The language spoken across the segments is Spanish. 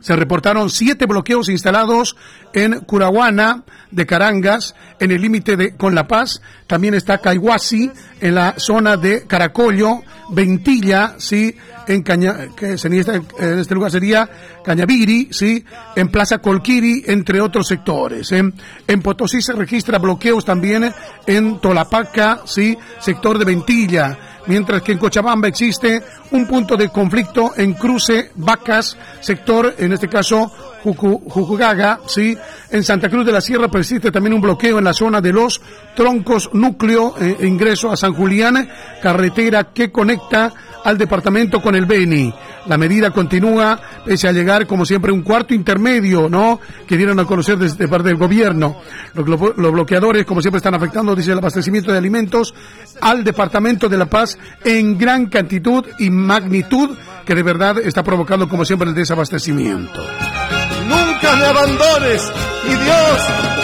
Se reportaron 7 bloqueos instalados en Curahuana de Carangas, en el límite con La Paz. También está Caihuasi, en la zona de Caracollo, Ventilla, sí, en este lugar sería Cañaviri, sí, en Plaza Colquiri, entre otros sectores. En Potosí se registra bloqueos también en Tolapaca, sí, sector de Ventilla, mientras que en Cochabamba existe un punto de conflicto en Cruce Vacas, sector, en este caso, Jujugaga, sí. En Santa Cruz de la Sierra persiste también un bloqueo en la zona de los Troncos Núcleo, ingreso a San Julián, carretera que conecta al departamento con el Beni. La medida continúa, pese a llegar, como siempre, un cuarto intermedio, ¿no?, que dieron a conocer desde parte del gobierno. Los bloqueadores, como siempre, están afectando, dice, el abastecimiento de alimentos al departamento de La Paz en gran cantidad y magnitud, que de verdad está provocando, como siempre, el desabastecimiento. Nunca me abandones, mi Dios.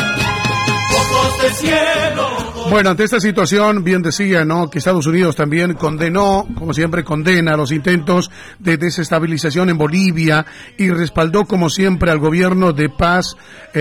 Ojos de cielo. Bueno, ante esta situación, bien decía, ¿no?, que Estados Unidos también condenó, como siempre condena los intentos de desestabilización en Bolivia y respaldó, como siempre, al gobierno de paz.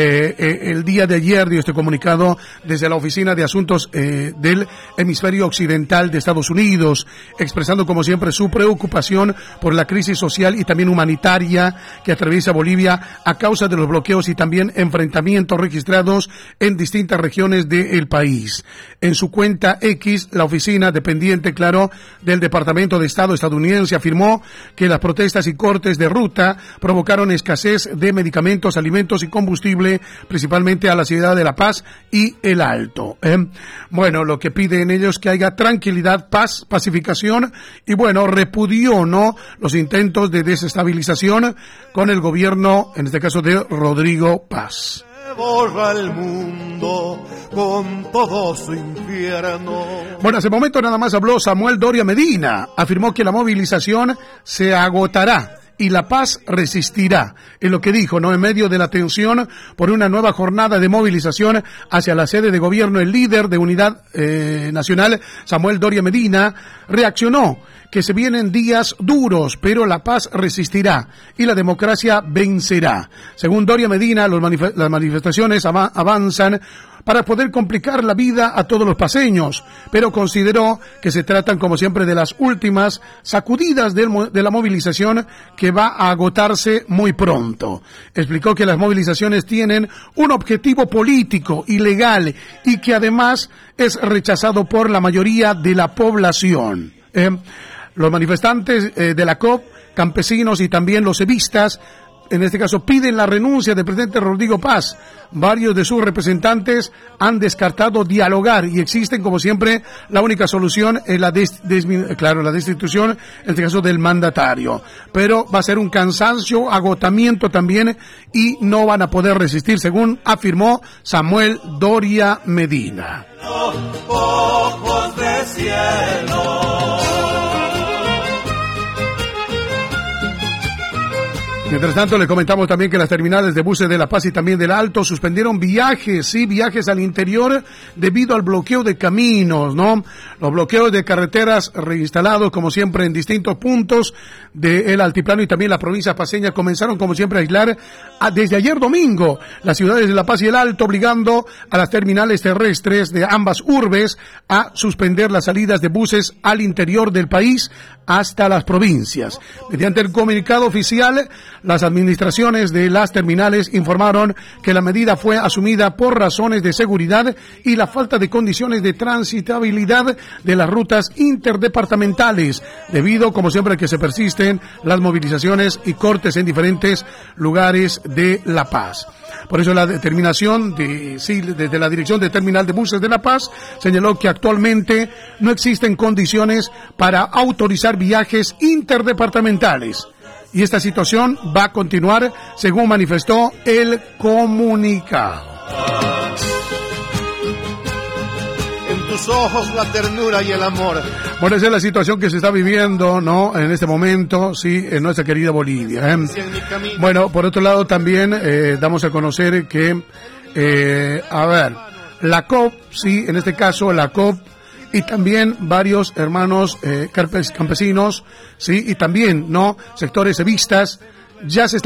El día de ayer dio este comunicado desde la Oficina de Asuntos del Hemisferio Occidental de Estados Unidos, expresando, como siempre, su preocupación por la crisis social y también humanitaria que atraviesa Bolivia a causa de los bloqueos y también enfrentamientos registrados en distintas regiones del país. En su cuenta X, la oficina dependiente, claro, del Departamento de Estado estadounidense afirmó que las protestas y cortes de ruta provocaron escasez de medicamentos, alimentos y combustible, principalmente a la ciudad de La Paz y El Alto. Bueno, lo que piden ellos es que haya tranquilidad, paz, pacificación y, bueno, repudió, ¿no?, los intentos de desestabilización con el gobierno, en este caso de Rodrigo Paz. Borra el mundo con todo su infierno. Bueno, hace momento nada más habló Samuel Doria Medina. Afirmó que la movilización se agotará y La Paz resistirá. Es lo que dijo, ¿no?, en medio de la tensión por una nueva jornada de movilización hacia la sede de gobierno. El líder de Unidad Nacional, Samuel Doria Medina, reaccionó que se vienen días duros, pero La Paz resistirá y la democracia vencerá. Según Doria Medina, las manifestaciones avanzan para poder complicar la vida a todos los paceños, pero consideró que se tratan, como siempre, de las últimas sacudidas de la movilización que va a agotarse muy pronto. Explicó que las movilizaciones tienen un objetivo político y legal y que además es rechazado por la mayoría de la población. Los manifestantes de la COP, campesinos y también los evistas, en este caso, piden la renuncia del presidente Rodrigo Paz. Varios de sus representantes han descartado dialogar y existen, como siempre, la única solución es la destitución, en este caso, del mandatario. Pero va a ser un cansancio, agotamiento también y no van a poder resistir, según afirmó Samuel Doria Medina. Ojos de cielo. Mientras tanto, le comentamos también que las terminales de buses de La Paz y también del Alto suspendieron viajes al interior debido al bloqueo de caminos, ¿no? Los bloqueos de carreteras reinstalados, como siempre, en distintos puntos del altiplano y también las provincias paceñas comenzaron, como siempre, a aislar desde ayer domingo las ciudades de La Paz y el Alto, obligando a las terminales terrestres de ambas urbes a suspender las salidas de buses al interior del país hasta las provincias. Mediante el comunicado oficial, las administraciones de las terminales informaron que la medida fue asumida por razones de seguridad y la falta de condiciones de transitabilidad de las rutas interdepartamentales, debido, como siempre, a que se persisten las movilizaciones y cortes en diferentes lugares de La Paz. Por eso la determinación desde la Dirección de Terminal de Buses de La Paz señaló que actualmente no existen condiciones para autorizar viajes interdepartamentales. Y esta situación va a continuar, según manifestó el comunicado. En tus ojos la ternura y el amor. Bueno, esa es la situación que se está viviendo, ¿no?, en este momento, sí, en nuestra querida Bolivia. Bueno, por otro lado también damos a conocer que, la COP, sí, en este caso la COP, y también varios hermanos campesinos, sí, y también, ¿no?, sectores evistas, ya se está